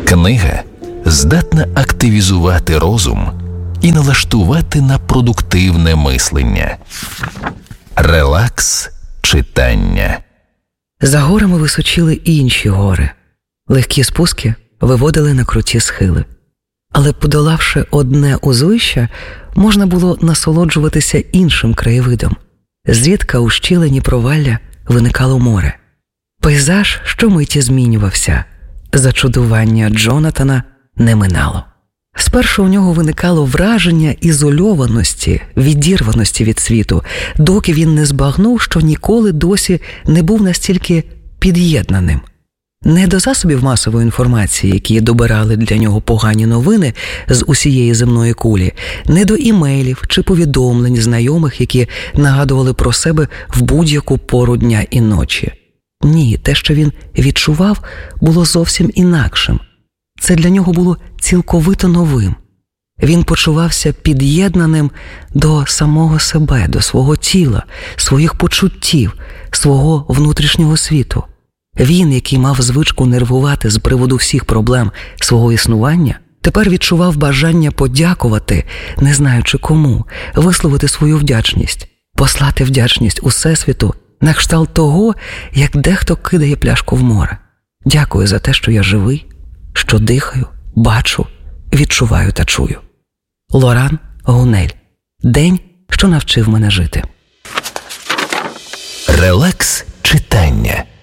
Книга здатна активізувати розум і налаштувати на продуктивне мислення. Релакс читання. За горами височили інші гори. Легкі спуски виводили на круті схили. Але подолавши одне узвище, можна було насолоджуватися іншим краєвидом. Зрідка у щілині провалля виникало море. Пейзаж щомиті змінювався. Зачудування Джонатана не минало. Спершу у нього виникало враження ізольованості, відірваності від світу, доки він не збагнув, що ніколи досі не був настільки під'єднаним. Не до засобів масової інформації, які добирали для нього погані новини з усієї земної кулі, не до імейлів чи повідомлень знайомих, які нагадували про себе в будь-яку пору дня і ночі. Ні, те, що він відчував, було зовсім інакшим. Це для нього було цілковито новим. Він почувався під'єднаним до самого себе, до свого тіла, своїх почуттів, свого внутрішнього світу. Він, який мав звичку нервувати з приводу всіх проблем свого існування, тепер відчував бажання подякувати, не знаючи кому, висловити свою вдячність, послати вдячність Усесвіту на кшталт того, як дехто кидає пляшку в море. Дякую за те, що я живий, що дихаю, бачу, відчуваю та чую. Лоран Гунель. День, що навчив мене жити. Релакс читання.